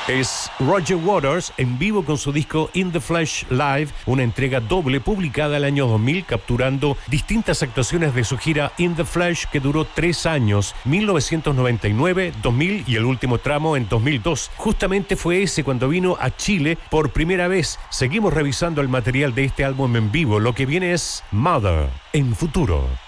Es Roger Waters en vivo con su disco In the Flesh Live, una entrega doble publicada el año 2000, capturando distintas actuaciones de su gira In the Flesh, que duró 3 años, 1999, 2000 y el último tramo en 2002. Justamente fue ese cuando vino a Chile por primera vez. Seguimos revisando el material de este álbum en vivo. Lo que viene es Mother en Futuro.